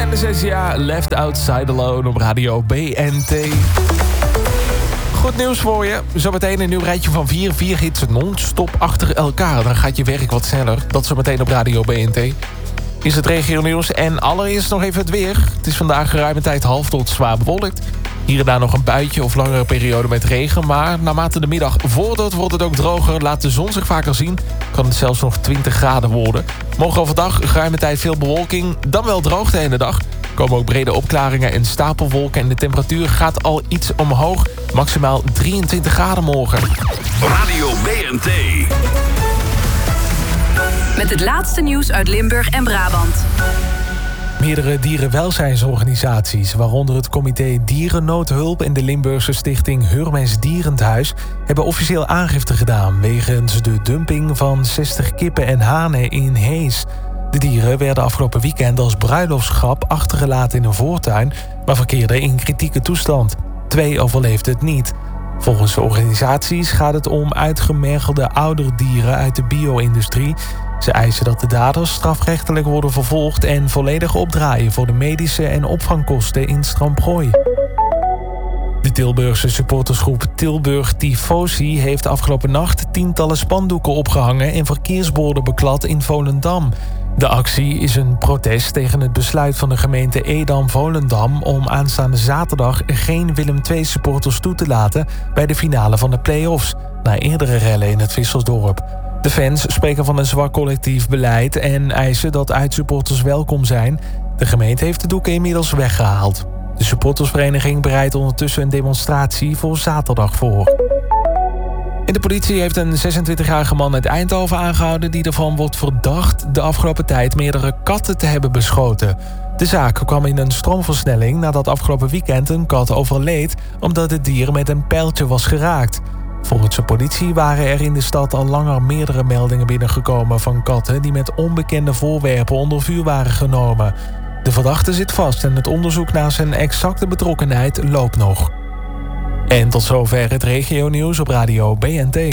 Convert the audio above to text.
En de 6 jaar Left Outside Alone op radio BNT. Goed nieuws voor je. Zometeen een nieuw rijtje van 4 hits non-stop achter elkaar. Dan gaat je werk wat sneller. Dat zometeen op radio BNT. Is het regionieuws en allereerst nog even het weer. Het is vandaag geruime tijd half tot zwaar bewolkt. Hier en daar nog een buitje of langere periode met regen. Maar naarmate de middag vordert wordt het ook droger. Laat de zon zich vaker zien. Kan het zelfs nog 20 graden worden. Morgen overdag geruime tijd veel bewolking. Dan wel droogte in de dag. Er komen ook brede opklaringen en stapelwolken. En de temperatuur gaat al iets omhoog. Maximaal 23 graden morgen. Radio BNT. Met het laatste nieuws uit Limburg en Brabant. Meerdere dierenwelzijnsorganisaties, waaronder het Comité Dierennoodhulp en de Limburgse stichting Hurmes Dierenthuis, hebben officieel aangifte gedaan wegens de dumping van 60 kippen en hanen in Hees. De dieren werden afgelopen weekend als bruiloftsgrap achtergelaten in een voortuin, maar verkeerden in kritieke toestand. 2 overleefden het niet. Volgens de organisaties gaat het om uitgemergelde ouderdieren uit de bio-industrie. Ze eisen dat de daders strafrechtelijk worden vervolgd en volledig opdraaien voor de medische en opvangkosten in Strandprooi. De Tilburgse supportersgroep Tilburg Tifosi heeft afgelopen nacht tientallen spandoeken opgehangen en verkeersborden beklad in Volendam. De actie is een protest tegen het besluit van de gemeente Edam-Volendam om aanstaande zaterdag geen Willem II-supporters toe te laten bij de finale van de play-offs, na eerdere rellen in het Vissersdorp. De fans spreken van een zwak collectief beleid en eisen dat uitsupporters welkom zijn. De gemeente heeft de doeken inmiddels weggehaald. De supportersvereniging bereidt ondertussen een demonstratie voor zaterdag voor. En de politie heeft een 26-jarige man uit Eindhoven aangehouden die ervan wordt verdacht de afgelopen tijd meerdere katten te hebben beschoten. De zaak kwam in een stroomversnelling nadat afgelopen weekend een kat overleed omdat het dier met een pijltje was geraakt. Volgens de politie waren er in de stad al langer meerdere meldingen binnengekomen van katten die met onbekende voorwerpen onder vuur waren genomen. De verdachte zit vast en het onderzoek naar zijn exacte betrokkenheid loopt nog. En tot zover het regionieuws op radio BNT.